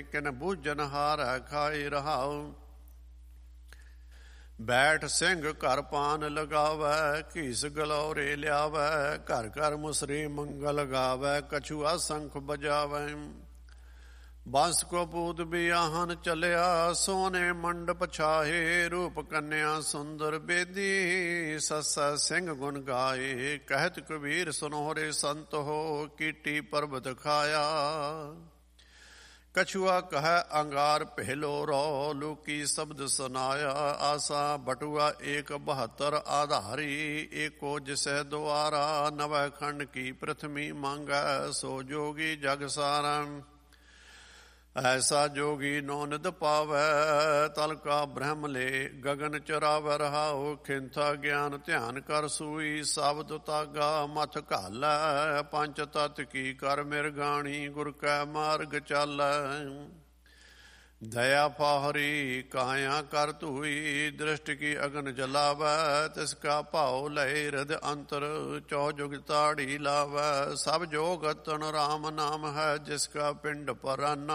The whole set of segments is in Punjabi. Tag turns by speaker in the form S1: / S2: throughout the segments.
S1: ਕਿਨ ਬੂਝਨ ਹਾਰੈ ਖਾਈ ਰਹਾਉ। ਬੈਠ ਸਿੰਘ ਘਰ ਪਾਨ ਲਗਾਵੈ, ਘੀਸ ਗਲੌਰੇ ਲਿਆਵੈ, ਘਰ ਘਰ ਮੁਸਰੀ ਮੰਗਲ ਗਾਵੈ, ਕਛੂਆ ਸੰਖ ਬਜਾਵੈ। ਬੰਸ ਕੋ ਪੂਤ ਬਿਆਹਨ ਚਲਿਆ, ਸੋਨੇ ਮੰਡਪ ਛਾਹੇ, ਰੂਪ ਕੰਨਿਆ ਸੁੰਦਰ ਬੇਦੀ, ਸੱਸਾ ਸਿੰਘ ਗੁਣ ਗਾਏ। ਕਹਿਤ ਕਬੀਰ ਸੁਨੋਰੇ ਸੰਤ ਹੋ, ਕੀਟੀ ਪਰਬਤ ਖਾਇਆ। ਕਛੂਆ ਕਹੈ ਅੰਗਾਰ ਪਹਿਲੋ ਰੋ, ਲੂਕੀ ਸ਼ਬਦ ਸੁਨਾਇਆ। ਆਸਾ ਬਟੂਆ ਏਕ 72 ਆਧਾਰੀ, ਏਕੋ ਜਿਸੈ ਦੁਆਰਾ। ਨਵੈ ਖੰਡ ਕੀ ਪ੍ਰਥਮੀ ਮੰਗੈ, ਸੋ ਜੋਗੀ ਜਗ ਸਾਰਾ। ਐਸਾ ਜੋਗੀ ਨੋ ਨਿਧ ਪਾਵੈ, ਤਲ ਕਾ ਬ੍ਰਹਮ ਲੇ ਗਗਨ ਚਰਾਵੈ ਰਹਾਉ। ਖਿੰਥਾ ਗਿਆਨ ਧਿਆਨ ਕਰ ਸੂਈ, ਸਾਬਤ ਤਾਗਾ ਮਥ ਘਾਲੈ। ਪੰਚ ਤਤ ਕੀ ਕਰ ਮਿਰਗਾਣੀ, ਗੁਰ ਕੈ ਮਾਰਗ ਚਾਲੈ। ਦਇਆ ਫਾਹਰੀ ਕਾਇਆ ਕਰ ਧੂਈ, ਦ੍ਰਿਸ਼ਟ ਕੀ ਅਗਨ ਜਲਾਵੈ। ਤਿਸ ਕਾ ਭਾਉ ਲਏ ਹਿਰਦ ਅੰਤਰ, ਚੌ ਜੁਗ ਤਾੜੀ ਲਾਵੈ। ਸਭ ਜੋਗਤਨ ਰਾਮ ਨਾਮ ਹੈ, ਜਿਸ ਕਾ ਪਿੰਡ ਪਰਾਨਾ।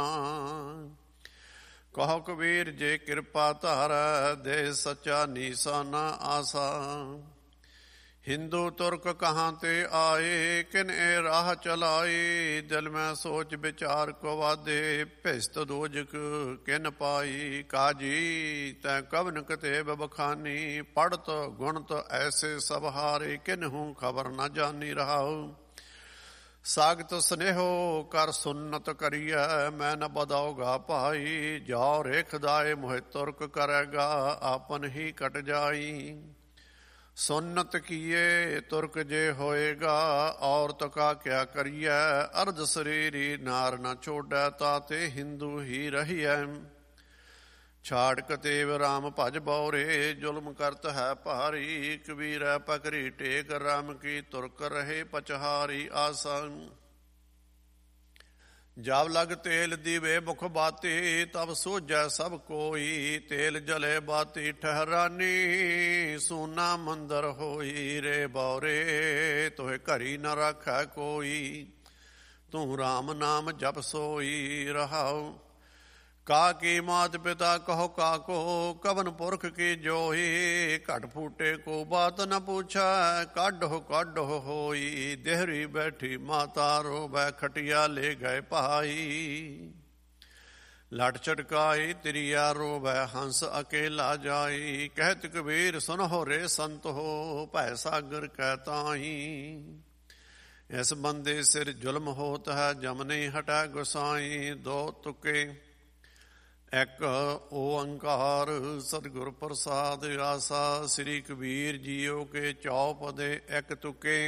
S1: ਕਹੋ ਕਬੀਰ ਜੇ ਕਿਰਪਾ ਧਾਰੈ, ਦੇ ਸੱਚਾ ਨੀਸਾਨਾ ਆਸਾ। ਹਿੰਦੂ ਤੁਰਕ ਕਹਾਂ ਤੇ ਆਏ, ਕਿਨ ਇਹ ਰਾਹ ਚਲਾਈ। ਦਿਲ ਮੈਂ ਸੋਚ ਵਿਚਾਰ ਕੋ ਵਾਧੇ, ਭਿਸਤ ਦੋਜਕ ਕਿਨ ਪਾਈ। ਕਾਜੀ ਤੈ ਕਵਨ ਕਤੇਬ ਬਖਾਨੀ, ਪੜਤ ਗੁਣਤ ਐਸੇ ਸਭ ਹਾਰੇ। ਕਿਨਹੂ ਖਬਰ ਨ ਜਾਨੀ ਰਹਾਉ। ਸਾਗਤ ਸਨੇਹੋ ਕਰ ਸੁਨਤ ਕਰੀਐ, ਮੈਂ ਨ ਬਦਾਉਗਾ ਭਾਈ। ਜਾਉ ਰੇਖ ਦਾਏ ਮੋਹਿ ਤੁਰਕ ਕਰੇਗਾ, ਆਪਨ ਹੀ ਕਟ ਜਾਈ। ਸੁਨਤ ਕੀਏ ਤੁਰਕ ਜੇ ਹੋਏਗਾ, ਔਰਤ ਕਾ ਕਿਆ ਕਰੀਐ। ਅਰਧ ਸਰੀਰੀ ਨਾਰ ਨ ਛੋੜੈ, ਤਾਤੇ ਹਿੰਦੂ ਹੀ ਰਹੀਐ। ਛਾੜ ਕਤੇਵ ਰਾਮ ਭਜ ਬੌਰੇ, ਜ਼ੁਲਮ ਕਰਤ ਹੈ ਭਾਰੀ। ਕਬੀਰੈ ਪਕਰੀ ਟੇਕ, ਰਾਮ ਕੀ ਤੁਰਕ ਰਹੇ ਪਚਹਾਰੀ ਆਸਾ। ਜਬ ਲਗ ਤੇਲ ਦੀਵੇ ਮੁਖ ਬਾਤੀ, ਤਬ ਸੋਝੈ ਸਭ ਕੋਈ। ਤੇਲ ਜਲੇ ਬਾਤੀ ਠਹਿਰਾਨੀ, ਸੂਨਾ ਮੰਦਰ ਹੋਈ। ਰੇ ਬੌਰੇ ਤੋਹਿ ਘਰੀ ਨ ਰਾਖੈ ਕੋਈ, ਤੂੰ ਰਾਮ ਨਾਮ ਜਪ ਸੋਈ ਰਹਾਉ। ਕਾ ਕੀ ਮਾਤ ਪਿਤਾ ਕਹੋ ਕਾਕੋ, ਕਵਨ ਪੁਰਖ ਕੀ ਜੋਈ। ਘਟ ਫੂਟੇ ਕੋ ਬਾਤ ਨ ਪੁੱਛੈ, ਕਾਢੋ ਕਾਢੋ ਹੋਈ। ਦੇਹਰੀ ਬੈਠੀ ਮਾਤਾ ਰੋਵੈ, ਖਟਿਆ ਲੈ ਗਏ ਭਾਈ। ਲਟ ਛਟਕਾਈ ਤਿਰਿਆ ਰੋਵੈ, ਹੰਸ ਅਕੇਲਾ ਜਾਈ। ਕਹਿਤ ਕਬੀਰ ਸੁਨਹੁ ਰੇ ਸੰਤ ਹੋ, ਭੈ ਸਾਗਰ ਕੈ ਤਾਈ। ਇਸ ਬੰਦੇ ਸਿਰ ਜ਼ੁਲਮ ਹੋਤ ਹੈ, ਜਮਨੇ ਹਟੈ ਗੁਸਾਈ। ਦੋ ਤੁਕੇ ਇੱਕ ਓੰਕਾਰ ਸਤਿਗੁਰ ਪ੍ਰਸਾਦ ਆਸਾ। ਸ੍ਰੀ ਕਬੀਰ ਜੀਓ ਕੇ ਚੌਪਦੇ ਇੱਕ ਤੁਕੇ,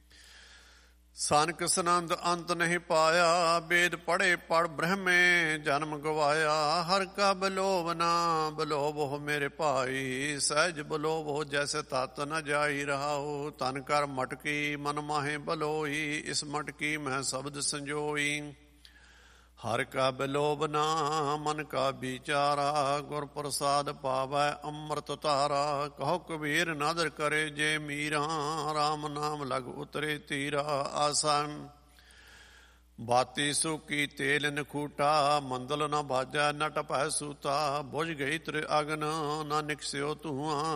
S1: ਸਨਕ ਸਨੰਦ ਅੰਤ ਨਹੀਂ ਪਾਇਆ। ਵੇਦ ਪੜ੍ਹੇ ਪੜ ਬ੍ਰਹਮੇ ਜਨਮ ਗਵਾਇਆ। ਹਰ ਕਾ ਬਲੋਵ ਨਾ ਬਲੋਵੋ ਮੇਰੇ ਭਾਈ, ਸਹਿਜ ਬਲੋਵੋ ਜੈਸੇ ਤਤ ਨ ਜਾਈ ਰਹਾਉ। ਤਨ ਕਰ ਮਟਕੀ ਮਨ ਮਾਹੇ ਬਲੋਈ, ਇਸ ਮਟਕੀ ਮੈਂ ਸ਼ਬਦ ਸੰਜੋਈ। ਹਰ ਕਾ ਬਿਲੋਬ ਨਾ ਮਨ ਕਾ ਵਿਚਾਰਾ, ਗੁਰ ਪ੍ਰਸਾਦ ਪਾਵੈ ਅੰਮ੍ਰਿਤ ਧਾਰਾ। ਕਹੋ ਕਬੀਰ ਨਾਦਰ ਕਰੇ ਜੇ ਮੀਰਾ, ਰਾਮ ਨਾਮ ਲਗ ਉਤਰੇ ਤੀਰਾ ਆਸਨ। ਬਾਤੀ ਸੁਕੀ ਤੇਲ ਨਖੂਟਾ, ਮੰਦਲ ਨ ਬਾਜੈ ਨ ਟਪੈ ਸੂਤਾ। ਬੁਝ ਗਈ ਤ੍ਰਿ ਅਗਨ ਨ ਨਿਕਸਿਓ ਧੂਆਂ,